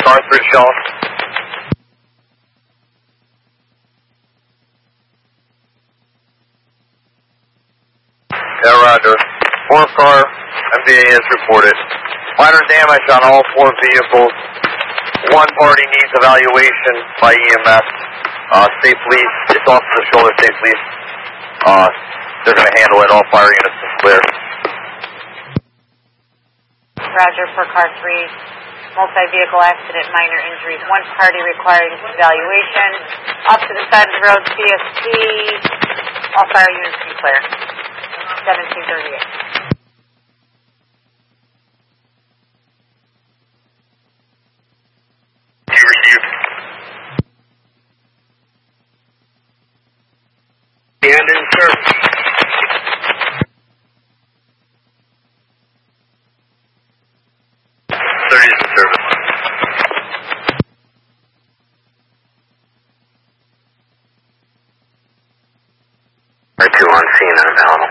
car 3 Shaw. Yeah, roger. 4 car, MVA is reported. Minor damage on all 4 vehicles. One party needs evaluation by EMS. State police, it's off to the shoulder, state police. They're going to handle it. All fire units is clear. Roger for car 3. Multi-vehicle accident, minor injuries. One party requiring evaluation. Off to the side of the road, CST. All fire units be clear. 1738. You received. And in service. 30 is in service. Right 2 on scene and available.